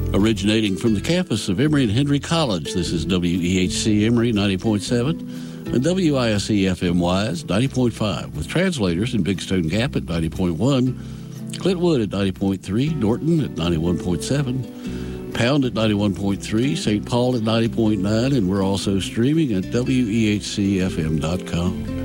Originating from the campus of Emory and Henry College, this is WEHC Emory 90.7 and WISE FM Wise 90.5, with translators in Big Stone Gap at 90.1, Clintwood at 90.3, Norton at 91.7, Pound at 91.3, St. Paul at 90.9, and we're also streaming at WEHCFM.com.